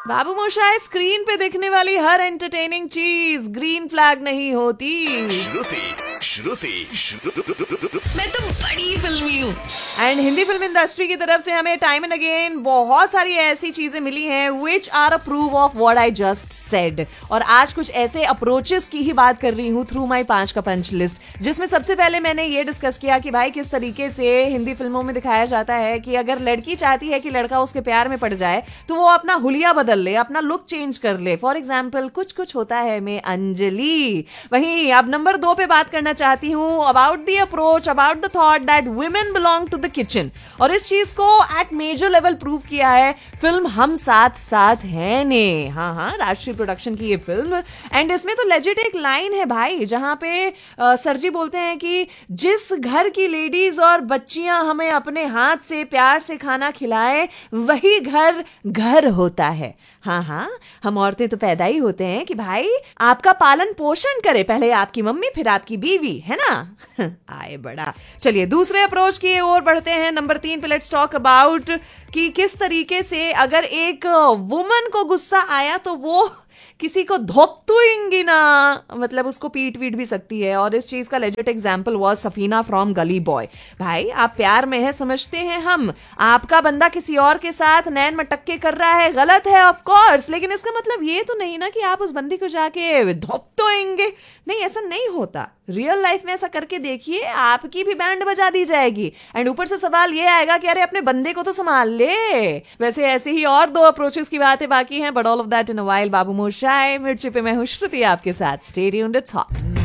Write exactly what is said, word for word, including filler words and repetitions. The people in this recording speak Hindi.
बाबू मोशाय, स्क्रीन पे दिखने वाली हर एंटरटेनिंग चीज ग्रीन फ्लैग नहीं होती। श्रुति श्रुति श्रुति मैं तो बड़ी फिल्मी हूँ। एंड हिंदी फिल्म इंडस्ट्री की तरफ से हमें टाइम एंड अगेन बहुत सारी ऐसी चीजें मिली हैं which are a prove of what I just said. और आज कुछ ऐसे अप्रोचेस की ही बात कर रही हूँ थ्रू माई पांच का पंच लिस्ट, जिसमें सबसे पहले मैंने ये डिस्कस किया कि भाई किस तरीके से हिंदी फिल्मों में दिखाया जाता है कि अगर लड़की चाहती है कि लड़का उसके प्यार में पड़ जाए तो वो अपना हुलिया बदल ले, अपना लुक चेंज कर ले। फॉर एग्जाम्पल कुछ कुछ होता है में अंजलि। वहीं अब नंबर दो पे बात करना चाहती हूँ about the approach, about the thought that women belong to the kitchen. और इस चीज को एट मेजर लेवल प्रूव किया है फिल्म हम साथ साथ हैं ने। हाँ हाँ, राष्ट्रीय प्रोडक्शन की ये फिल्म। एंड इसमें तो लेजिट एक लाइन है भाई जहां पे आ, सरजी बोलते हैं कि जिस घर की लेडीज और बच्चियां हमें अपने हाथ से प्यार से खाना खिलाए वही घर घर होता है। हाँ हाँ, हम औरतें तो पैदा ही होते हैं कि भाई आपका पालन पोषण करे, पहले आपकी मम्मी फिर आपकी बीवी, है ना। आए बड़ा। चलिए दूसरे अप्रोच की ओर बढ़ते हैं। नंबर तीन पे लेट्स टॉक अबाउट कि किस तरीके से अगर एक वुमन को गुस्सा आया तो वो किसी को धोपतुएंगी ना, मतलब उसको पीट वीट भी सकती है। और इस चीज का legit example was Safina from गली बॉय। भाई आप प्यार में है समझते हैं हम, आपका बंदा किसी और के साथ नैन मटक्के कर रहा है, गलत है ऑफ कोर्स, लेकिन इसका मतलब ये तो नहीं ना कि आप उस बंदी को जाके धोपतुएंगे। नहीं, ऐसा नहीं होता। रियल लाइफ में ऐसा करके देखिए, आपकी भी बैंड बजा दी जाएगी। एंड ऊपर से सवाल ये आएगा कि अरे अपने बंदे को तो संभाल ले। वैसे ऐसे ही और दो अप्रोचेस की बातें बाकी हैं, but all of that in a while. बाबू मोशाय मिर्ची पे मैं हूं श्रुति आपके साथ। Stay tuned, it's hot.